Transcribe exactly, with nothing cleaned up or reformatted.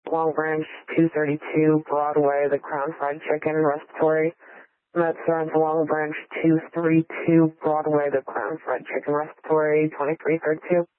Long Branch two thirty-two Broadway, the Crown Fried Chicken Respiratory. That's runs Long Branch two thirty-two Broadway, the Crown Fried Chicken Respiratory, twenty-three thirty-two.